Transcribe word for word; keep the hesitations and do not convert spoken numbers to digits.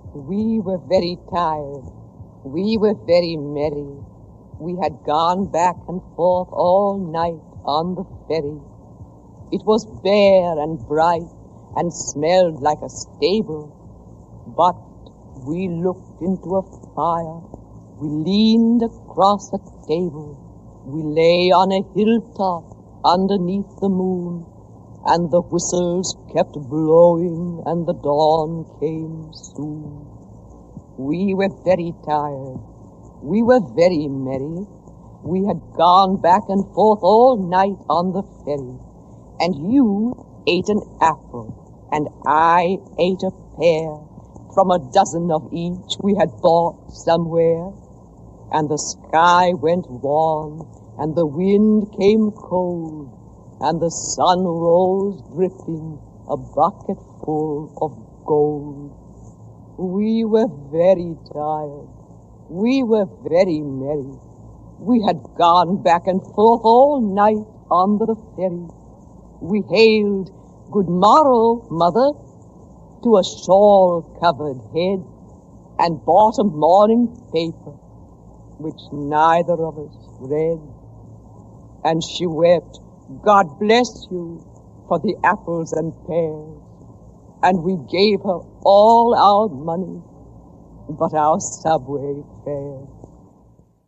We were very tired. We were very merry. We had gone back and forth all night on the ferry. It was bare and bright and smelled like a stable. But we looked into a fire. We leaned across a table. We lay on a hilltop underneath the moon, and the whistles kept blowing and the dawn came soon. We were very tired. We were very merry. We had gone back and forth all night on the ferry. And you ate an apple, and I ate a pear from a dozen of each we had bought somewhere. And the sky went warm, and the wind came cold, and the sun rose dripping a bucket full of gold. We were very tired. We were very merry. We had gone back and forth all night on the ferry. We hailed, "Good morrow, mother," to a shawl-covered head, and bought a morning paper, which neither of us read. And she wept, "God bless you," for the apples and pears. And we gave her all our money but our subway fare.